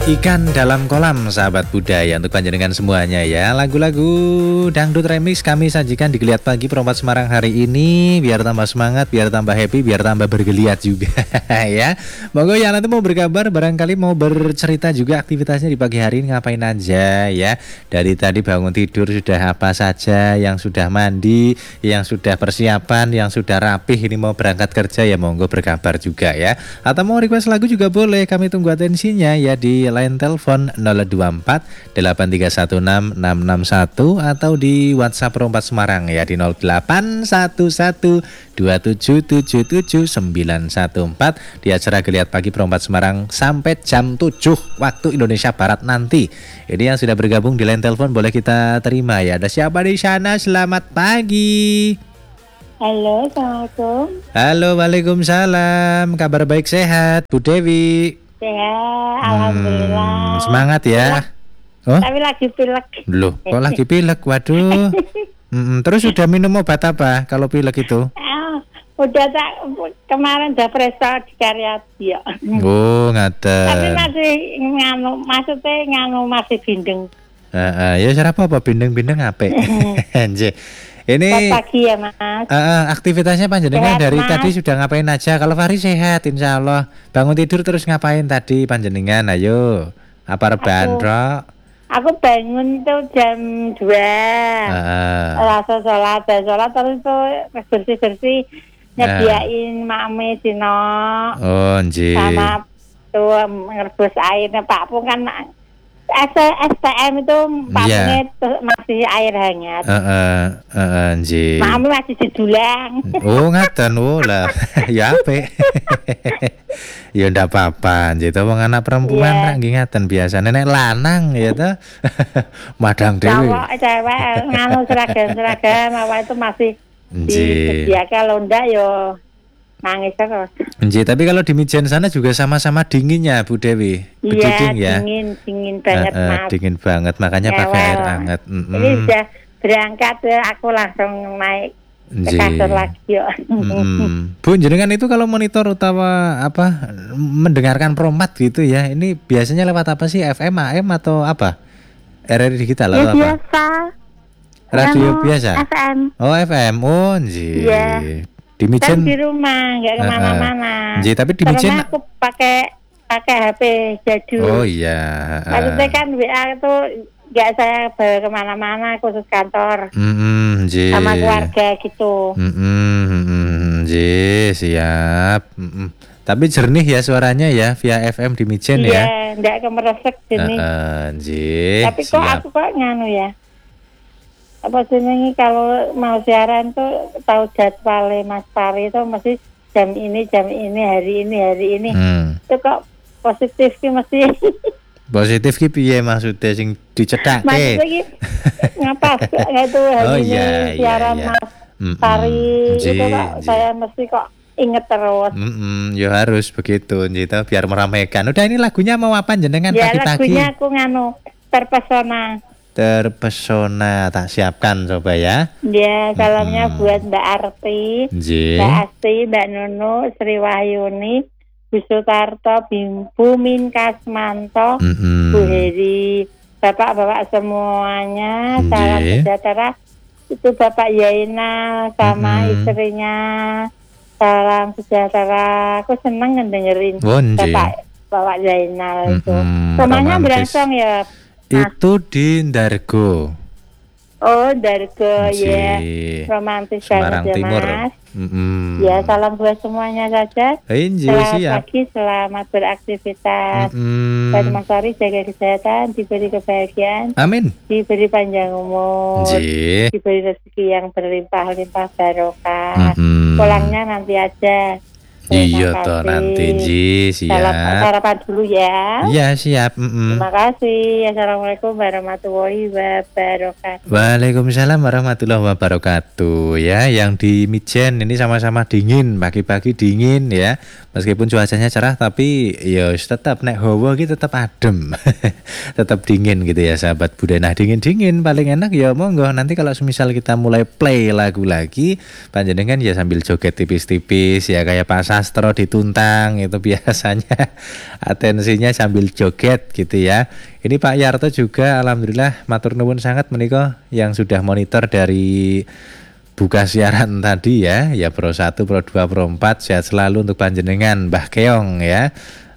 Ikan dalam kolam, sahabat budaya untuk panjenengan semuanya ya. Lagu-lagu dangdut remix kami sajikan di Geliat Pagi Perompak Semarang hari ini. Biar tambah semangat, biar tambah happy, biar tambah bergeliat juga ya. Monggo ya, nanti mau berkabar, barangkali mau bercerita juga aktivitasnya di pagi hari ini ngapain aja ya. Dari tadi bangun tidur sudah apa saja, yang sudah mandi, yang sudah persiapan, yang sudah rapih ini mau berangkat kerja ya, monggo berkabar juga ya. Atau mau request lagu juga boleh, kami tunggu atensinya ya di line telepon 024 8316 661 atau di WhatsApp Perompak Semarang ya di 0811 2777914 di acara Geliat Pagi Perompak Semarang sampai jam 7 waktu Indonesia Barat nanti. Ini yang sudah bergabung di line telepon boleh kita terima ya. Ada siapa di sana? Selamat pagi. Halo, Assalamualaikum. Halo, Waalaikumsalam. Kabar baik, sehat Bu Dewi? Sehat, alhamdulillah. Semangat ya. Oh? Tapi lagi pilek. Loh, kok lagi pilek? Waduh. Terus sudah minum obat apa kalau pilek itu? Udah kemarin udah presto di Karyadi ya. Oh, Tapi ngaten. masih maksudnya masih bindeng. Ya siapa apa bindeng-bindeng apik. Anjir. Ini Selamat pagi ya, Mas. aktivitasnya panjenengan Sehat, dari Mas. tadi sudah ngapain aja? Kalau Fahri sehat insya Allah. Bangun tidur terus ngapain tadi panjenengan? Ayo. Apa rebahan, Rok? Aku bangun tuh jam 2. Langsung sholat terus tuh bersih-bersih nyediain mami Dino. Oh, anjir. Sama tuh ngerebus airnya Pak Pung kan STM itu Pak Iya. Pungnya masih air hangat. Anjir. Mami masih didulang. Oh, ngaten. Oh lah. Ya apik. Ya ndak apa-apa, anjir. Wong anak perempuan Iya. ra nggih ngaten biasa. Nenek lanang ya toh. Madang dewe. Cewek nganu seragam apa itu masih Anjir. disediakan. Kalau ndak yo nangis terus. Anjir, tapi kalau di Mijen sana juga sama-sama dinginnya Bu Dewi. Iya, Bediding ya. dingin banget Mas. Dingin banget, makanya pakai air hangat. Ini sudah berangkat aku langsung naik ke Anjir. kasur lagi yo. Bu, jenengan itu kalau monitor utawa apa mendengarkan promat gitu ya, ini biasanya lewat apa sih? FM, AM atau apa? RRI digital atau apa? Biasa. Radio biasa? FM. Oh, FM. Oh, anjir. Iya. Di Kan Mijen. di rumah, nggak kemana-mana. Anjir, tapi di Karena Mijen. aku pakai HP jadul. Oh iya. Maksudnya kan WA itu nggak saya bawa kemana-mana, khusus kantor Anjir. sama keluarga gitu. Anjir, siap. Tapi jernih ya suaranya ya via FM di Mijen ya. Iya, nggak kemeresek sini. Anjir. Tapi kok siap. aku kok nganu ya? Apa jenenge kalau mau siaran tuh tahu jadwalnya Mas Pari itu mesti jam ini, hari ini. Itu kok positif ki mesti. Positif ki piye maksudnya sing dicetak Maksudnya ki ngapa itu hari ini siaran Mas Pari itu kok saya mesti kok inget terus. Ya harus begitu gitu biar meramaikan. Udah, ini lagunya mau apa jenengan Ya pagi-pagi? lagunya aku nganu Terpesona tak siapkan coba ya. Ya, salamnya buat Mbak Arti, Nggih. Mbak Asti, Mbak Nunu, Sri Wahyuni, Bu Sutarto, Bu Min Kasmanto, Bu Heri, bapak-bapak semuanya, salam Nggih. sejahtera. Itu Bapak Yaina sama istrinya, salam sejahtera. Aku seneng ngedengerin Oh, nggih. Bapak Yaina itu. Rumahnya romantis. berangsong ya. Itu di Ndargo. Oh, Dargo ya. Nggih. Romantis Semarang banget ya, Timur. Mas. Ya, salam buat semuanya saja. Nggih, Selamat siap. pagi, selamat beraktivitas. Buat Mas Ari, jaga kesehatan, diberi kebahagiaan, Amin. diberi panjang umur, Nggih. diberi rezeki yang berlimpah-limpah barokah. Pulangnya nanti aja. Iya Terima toh kasih. nanti Nggih, Salam siap. sarapan dulu ya. Iya, siap. Terima kasih. Assalamualaikum warahmatullahi wabarakatuh. Waalaikumsalam warahmatullahi wabarakatuh. Ya, yang di Mijen ini sama-sama dingin, pagi-pagi dingin ya. Meskipun cuacanya cerah tapi ya tetap nek hawa gitu tetap adem. Tetap dingin gitu ya sahabat budaya. Nah, dingin-dingin paling enak ya monggo nanti kalau semisal kita mulai play lagu lagi, panjenengan ya sambil joget tipis-tipis ya kayak Pak sastro dituntang itu biasanya atensinya sambil joget gitu ya. Ini Pak Yarto juga alhamdulillah matur nuwun sangat menika yang sudah monitor dari buka siaran tadi ya Pro 1, Pro 2, Pro 4 sehat selalu untuk panjenengan Mbah Keong ya.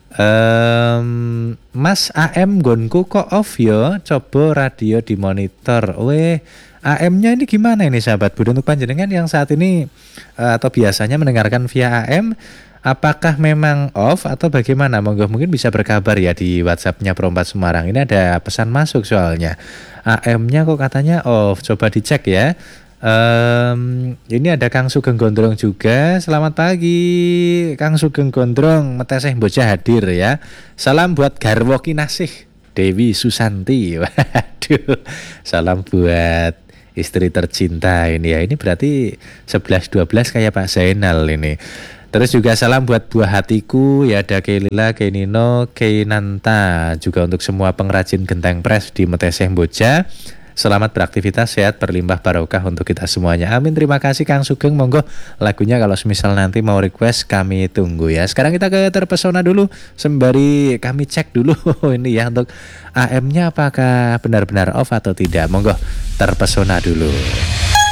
Mas AM gonku kok off yo, coba radio dimonitor. AM-nya ini gimana ini sahabat Budi untuk panjenengan yang saat ini atau biasanya mendengarkan via AM, apakah memang off atau bagaimana? Mungkin bisa berkabar ya di WhatsApp-nya Pro 4 Semarang. Ini ada pesan masuk soalnya. AM-nya kok katanya off, coba dicek ya. Ini ada Kang Sugeng Gondrong juga. Selamat pagi Kang Sugeng Gondrong, meteseh bocah hadir ya. Salam buat garwo kinasih Dewi Susanti. Waduh, salam buat istri tercinta ini ya. Ini berarti 11-12 kayak Pak Zainal ini. Terus juga salam buat buah hatiku ya, ada Keilila, Kenino, Keinanta, juga untuk semua pengrajin genteng pres di Meteseh Boja. Selamat beraktivitas, sehat, berlimpah barokah untuk kita semuanya. Amin. Terima kasih Kang Sugeng. Monggo lagunya kalau misal nanti mau request kami tunggu ya. Sekarang kita ke Terpesona dulu sembari kami cek dulu ini ya untuk AM-nya apakah benar-benar off atau tidak. Monggo Terpesona dulu.